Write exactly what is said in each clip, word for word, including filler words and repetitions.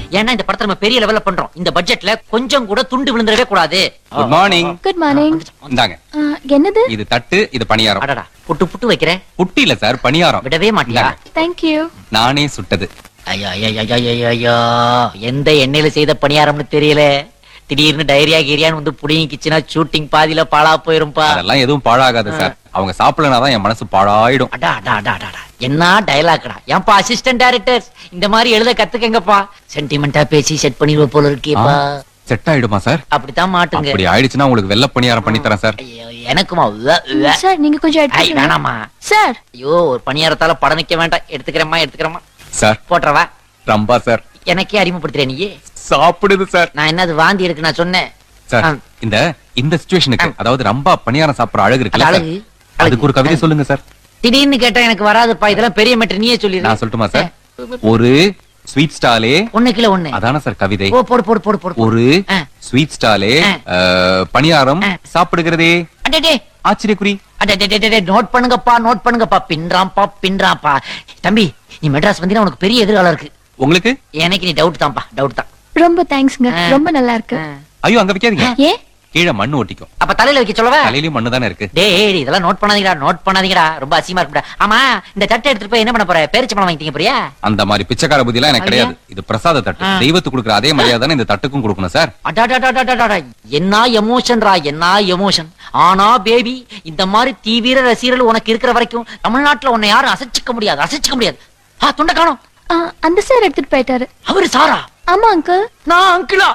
ஏன்னா இந்த படத்தை நம்ம பெரிய லெவல்ல பண்றோம். இந்த பட்ஜெட்ல கொஞ்சம் கூட துண்டு விழுந்துடவே கூடாது. Good morning. Good morning. இந்தாங்க. என்னது இது தட்டு, இது பணியாரம். அடடா, புட்டு புட்டு வைக்கிறேன். புட்டி இல்ல சார், பணியாரம். விடவே மாட்டியா? Thank you. நானே சுட்டது. ஐயா ஐயா ஐயா ஐயா, எந்த எண்ணெயில செய்த பணியாரம்னு தெரியல. திடீர்னு டைரியா கீரியான்னு வந்து புடிங்கிச்சுன்னா ஷூட்டிங் பாதியில பாழா போயிரும்பா. அதெல்லாம் எதுவும் பாழாகாது சார். அவங்க சாப்பிடலனாதான் என் மனசு பாழாயிடும். அடா அடா அடா அடா, என்ன டயலாக்டா. ஏன்பா அசிஸ்டன்ட் டைரக்டர்ஸ் இந்த மாதிரி எழுத கத்துக்கங்கப்பா. சென்டிமெண்டா பேசி செட் பண்ணிடுவ போல இருக்கேப்பா. செட் ஆயிடுமா சார்? அப்படித்தான் மாட்டுங்க. அப்படி ஆயிடுச்சுன்னா உங்களுக்கு வெள்ளை பணியாரம் பண்ணி தரேன் சார். எனக்குமா? சார் நீங்க கொஞ்சம் எடுத்து வேணாமா சார். ஐயோ, ஒரு பணியாரத்தால படம் நிக்க வேண்டாம். எடுத்துக்கிறேம்மா எடுத்துக்கிறேம்மா சார். போட்டுறவா ரம்பா சார். எனக்கே அறிமுகப்படுத்துறேன். நீயே சாப்பிடுது சார். நான் என்னது வாந்தி இருக்கு நான் சொன்னேன் சார். இந்த இந்த சிச்சுவேஷனுக்கு, அதாவது ரம்பா பணியாரம் சாப்பிடுற அழகு இருக்குல்ல சார், அழகு அதுக்கு ஒரு கவிதை சொல்லுங்க சார். திடீர்னு கேட்டா எனக்கு வராதுப்பா. இதெல்லாம் பெரிய மேட்டர், நீயே சொல்லி. நான் சொல்லட்டுமா சார்? ஒரு ஸ்வீட் ஸ்டாலே ஒண்ணு கிலோ ஒண்ணு. அதான சார் கவிதை? ஓ, போடு போடு போடு போடு. ஒரு ஸ்வீட் ஸ்டாலே பணியாரம் சாப்பிடுகிறதே அடடே ஆச்சரியக்குறி. அடடே, நோட் பண்ணுங்கப்பா நோட் பண்ணுங்கப்பா. பின்றாம்பா பின்றாம்பா. தம்பி, நீ மெட்ராஸ் வந்தீங்கன்னா உனக்கு பெரிய எதிர்காலம் இருக்கு. உங்களுக்கு? எனக்கு நீ டவுட் தான்ப்பா, டவுட் தான். ரொம்ப தேங்க்ஸ்ங்க. ரொம்ப நல்லா இருக்கு. ஐயோ, அங்க வைக்காதீங்க. ஏ கீழே மண்ணு ஒட்டிக்கும். அப்ப தலையில வைக்க சொல்லவா? தலையிலயும் மண்ணு தானே இருக்கு. டேய், இதெல்லாம் நோட் பண்ணாதீங்கடா, நோட் பண்ணாதீங்கடா. ரொம்ப அசிங்கமா இருக்குடா. ஆமா, இந்த தட்டை எடுத்துட்டு போய் என்ன பண்ண போற? பேரிச்சம்பழம் வாங்கிட்டீங்க போறியா? அந்த மாதிரி பிச்சைக்கார புத்தி எல்லாம் எனக்கு கிடையாது. இது பிரசாத தட்டு. தெய்வத்துக்கு கொடுக்குற அதே மரியாதை தானே இந்த தட்டுக்கும் கொடுக்கணும் சார். அடாடாடாடாடாடா, என்ன எமோஷன்ரா, என்ன எமோஷன். ஆனா பேபி, இந்த மாதிரி தீவிர ரசிகர்கள் உனக்கு இருக்கிற வரைக்கும் தமிழ்நாட்டுல உன்னை யாரும் அசைச்சிக்க முடியாது, அசைச்சிக்க முடியாது. ஆ, துண்ட காணோம். அந்த சார் எடுத்துட்டு போயிட்டாரு. அவரு சாரா? ஆமா அங்கிள். நான் அங்கிளா?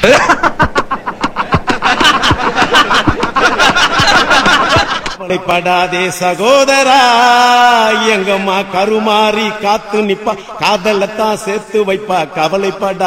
கவலைப்படாதே சகோதரா, எங்கம்மா கருமாறி காத்து நிப்பா, காதலத்தான் சேர்த்து வைப்பா. கவலைப்படா.